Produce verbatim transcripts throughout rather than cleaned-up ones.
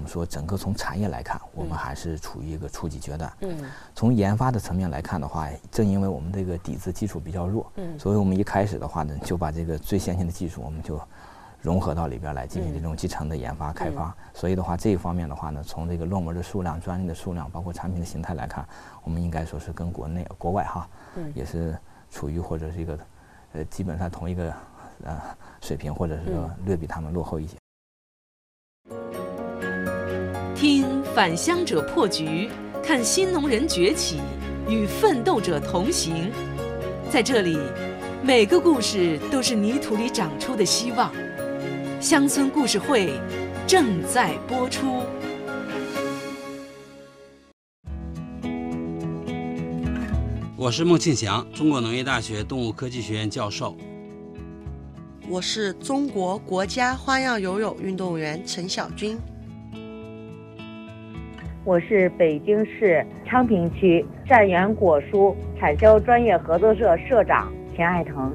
们说整个从产业来看，我们还是处于一个初级阶段。 嗯， 从研发的层面来看的话，正因为我们这个底子基础比较弱，嗯，所以我们一开始的话呢，就把这个最先进的技术我们就融合到里边来进行这种集成的研发开发。所以的话，这一方面的话呢，从这个论文的数量、专利的数量，包括产品的形态来看，我们应该说是跟国内、国外哈，嗯，也是处于或者是一个呃基本上同一个呃水平，或者是说略比他们落后一些。 听返乡者破局，看新农人崛起，与奋斗者同行。在这里，每个故事都是泥土里长出的希望。乡村故事会正在播出。 我是孟庆祥，中国农业大学动物科技学院教授。 我是中国国家花样游泳运动员陈晓军。 我是北京市昌平区善源果蔬产销专业合作社社长钱爱腾。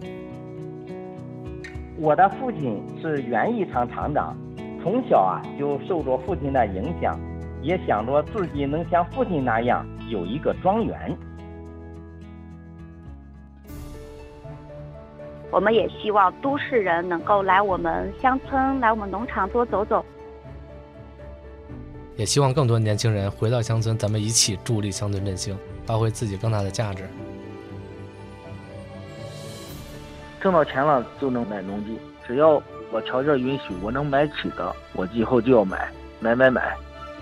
我的父亲是园艺厂厂长，从小啊就受着父亲的影响，也想着自己能像父亲那样有一个庄园。 我们也希望都市人能够来我们乡村，来我们农场多走走。 也希望更多年轻人回到乡村，咱们一起助力乡村振兴，发挥自己更大的价值。 挣到钱了就能买农机，只要我条件允许，我能买起的，我以后就要买，买买买。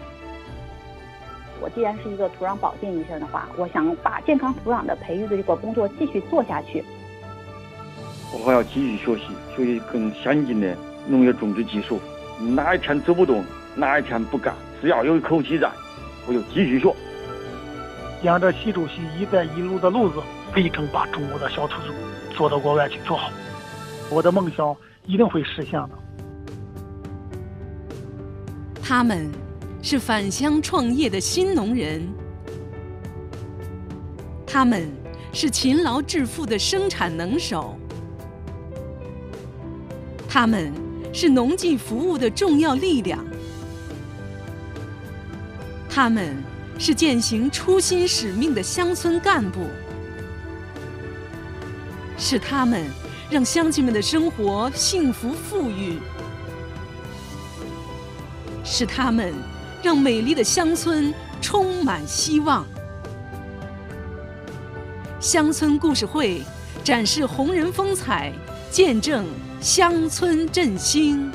我既然是一个土壤保健医生的话，我想把健康土壤的培育的这个工作继续做下去。 我还要继续学习，学习更先进的农业种植技术。哪一天走不动，哪一天不干，只要有一口气在，我就继续学。 沿着习主席“一带一路”的路子，力争把中国的小土猪做到国外去做好。我的梦想一定会实现的。 他们是返乡创业的新农人，他们是勤劳致富的生产能手，他们是农技服务的重要力量，他们是践行初心使命的乡村干部，是他们让乡亲们的生活幸福富裕，是他们让美丽的乡村充满希望。乡村故事会展示红人风采，见证乡村振兴。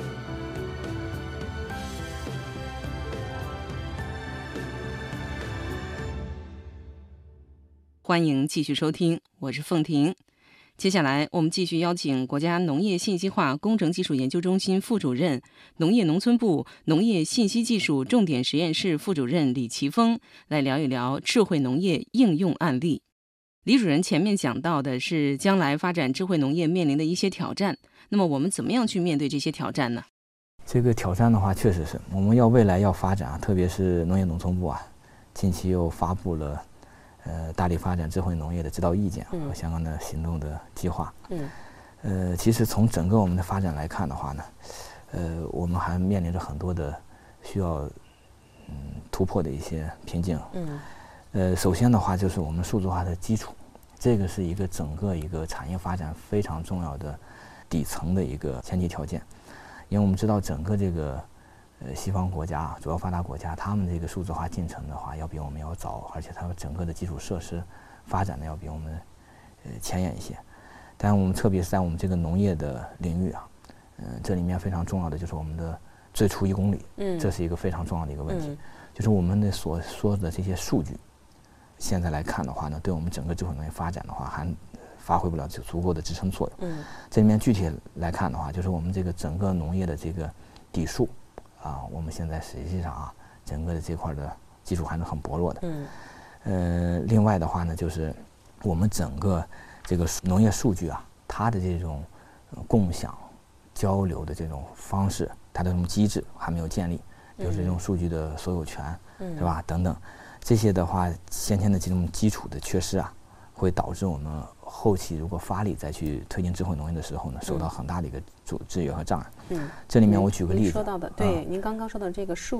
欢迎继续收听，我是凤婷。接下来我们继续邀请国家农业信息化工程技术研究中心副主任、农业农村部农业信息技术重点实验室副主任李奇峰来聊一聊智慧农业应用案例。李主任前面讲到的是将来发展智慧农业面临的一些挑战，那么我们怎么样去面对这些挑战呢？ 这个挑战的话，确实是我们要未来要发展，特别是农业农村部啊，近期又发布了呃大力发展智慧农业的指导意见和相关的行动的计划。嗯，呃，其实从整个我们的发展来看的话呢，呃，我们还面临着很多的需要嗯突破的一些瓶颈。嗯。呃，首先的话就是我们数字化的基础，这个是一个整个一个产业发展非常重要的底层的一个前提条件，因为我们知道整个这个呃西方国家、主要发达国家，他们这个数字化进程的话要比我们要早，而且他们整个的基础设施发展的要比我们呃前沿一些。但我们特别是在我们这个农业的领域啊，嗯、呃，这里面非常重要的就是我们的最初一公里，嗯，这是一个非常重要的一个问题，嗯、就是我们的所说的这些数据。现在来看的话呢，对我们整个智慧农业发展的话，还发挥不了足够的支撑作用。嗯，这里面具体来看的话，就是我们这个整个农业的这个底数啊，我们现在实际上啊，整个的这块的基础还是很薄弱的。嗯，呃，另外的话呢，就是我们整个这个农业数据啊，它的这种共享交流的这种方式，它的这种机制还没有建立，比如这种数据的所有权，嗯、是吧？等等。这些的话，先天的这种基础的缺失啊，会导致我们后期如果发力再去推进智慧农业的时候呢，受到很大的一个阻制约和障碍。嗯，这里面我举个例子， 您说到的，对、嗯、您刚刚说到这个数